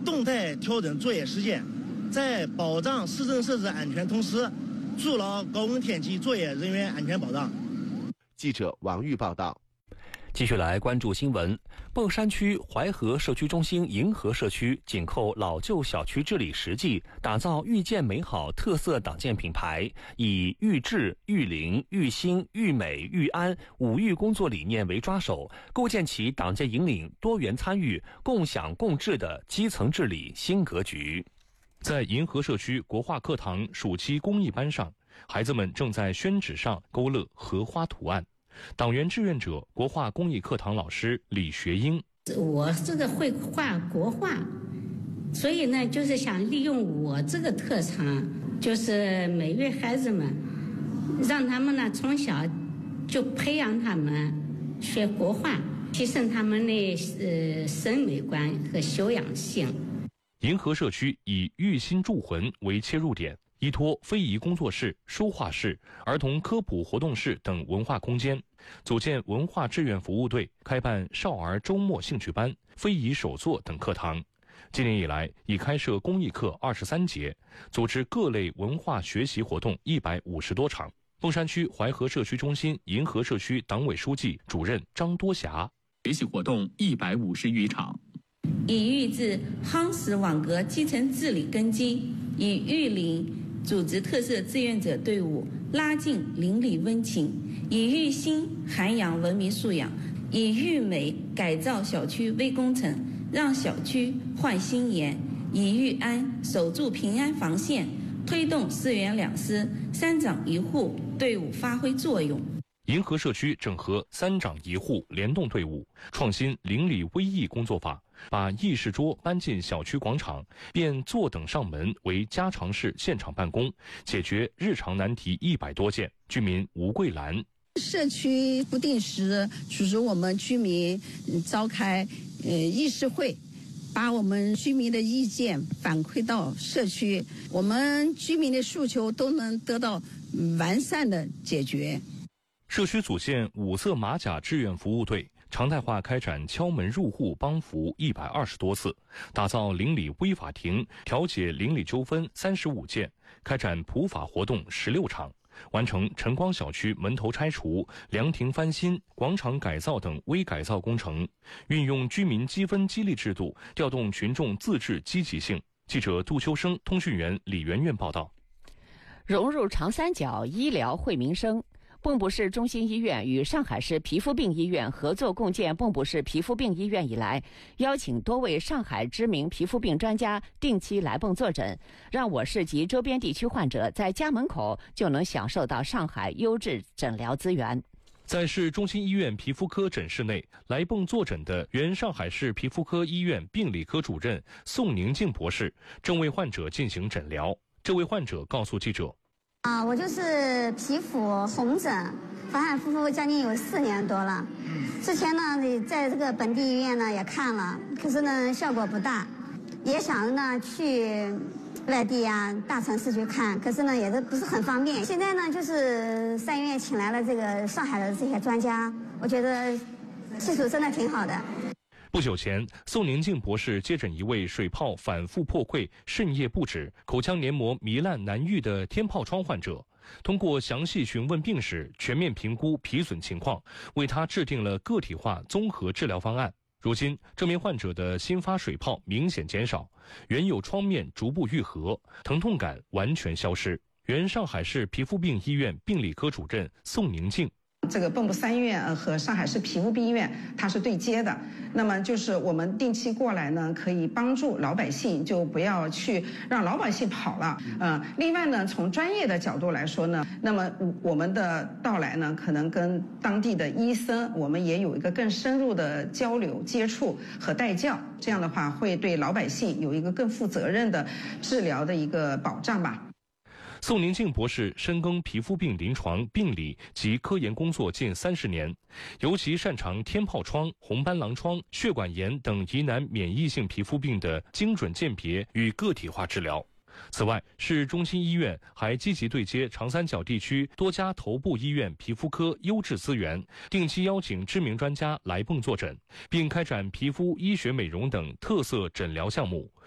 动态调整作业时间，在保障市政设施安全同时，筑牢高温天气作业人员安全保障。 记者王玉报道。 继续来关注新闻。砀山区淮河社区中心银河社区紧扣老旧小区治理实际，打造遇见美好特色党建品牌，以育智、育邻、育新、育美、育安5育工作理念为抓手，构建起党建引领、多元参与、共享共治的基层治理新格局。 在银河社区国画课堂暑期公益班上，孩子们正在宣纸上勾勒荷花图案。党员志愿者国画公益课堂老师李学英： 我这个会画国画，所以呢，就是想利用我这个特长，就是每位孩子们，让他们呢从小就培养他们学国画，提升他们的审美观和修养性。 银河社区以育新铸魂为切入点，依托非遗工作室、书画室、儿童科普活动室等文化空间，组建文化志愿服务队，开办少儿周末兴趣班、非遗手作等课堂。今年以来，已开设公益课23节，组织各类文化学习活动150多场。砀山区淮河社区中心银河社区党委书记、主任张多霞： 学习活动150余场。 以育智夯实网格基层治理根基，以育邻组织特色志愿者队伍，拉近邻里温情；以育新涵养文明素养；以育美改造小区微工程，让小区焕新颜；以育安守住平安防线，推动4园2司3长1户队伍发挥作用。 银河社区整合3长1户联动队伍，创新邻里微议工作法，把议事桌搬进小区广场，变坐等上门为家常式现场办公，解决日常难题100多件。居民吴桂兰： 社区不定时组织我们居民召开议事会，把我们居民的意见反馈到社区，我们居民的诉求都能得到完善的解决。 社区组建5色马甲志愿服务队，常态化开展敲门入户帮扶120多次，打造邻里微法庭，调解邻里纠纷35件，开展普法活动16场，完成晨光小区门头拆除、凉亭翻新、广场改造等微改造工程，运用居民积分激励制度，调动群众自治积极性。记者杜秋生、通讯员李媛媛报道。 融入长三角，医疗惠民生。蚌埠市中心医院与上海市皮肤病医院合作共建蚌埠市皮肤病医院以来，邀请多位上海知名皮肤病专家定期来蚌坐诊，让我市及周边地区患者在家门口就能享受到上海优质诊疗资源。 在市中心医院皮肤科诊室内，来蚌坐诊的原上海市皮肤科医院病理科主任宋宁静博士正为患者进行诊疗。这位患者告诉记者： 我就是皮肤红疹，反反复复将近有4年多了。之前呢，在这个本地医院呢也看了，可是呢效果不大，也想呢去外地啊大城市去看，可是呢也不是很方便。现在呢就是3医院请来了这个上海的这些专家，我觉得技术真的挺好的。 不久前，宋宁静博士接诊一位水泡反复破溃、渗液不止、口腔黏膜糜烂难愈的天疱疮患者。通过详细询问病史、全面评估皮损情况，为他制定了个体化综合治疗方案。如今，这名患者的新发水泡明显减少，原有创面逐步愈合，疼痛感完全消失。原上海市皮肤病医院病理科主任宋宁静： 这个蚌埠3医院和上海市皮肤病医院它是对接的，那么就是我们定期过来呢，可以帮助老百姓，就不要去让老百姓跑了。另外呢，从专业的角度来说呢，那么我们的到来呢，可能跟当地的医生，我们也有一个更深入的交流、接触和带教，这样的话会对老百姓有一个更负责任的治疗的一个保障吧。 宋宁静博士深耕皮肤病临床、病理及科研工作近30年，尤其擅长天疱疮、红斑狼疮、血管炎等疑难免疫性皮肤病的精准鉴别与个体化治疗。此外，市中心医院还积极对接长三角地区多家头部医院皮肤科优质资源，定期邀请知名专家来蚌坐诊，并开展皮肤医学美容等特色诊疗项目，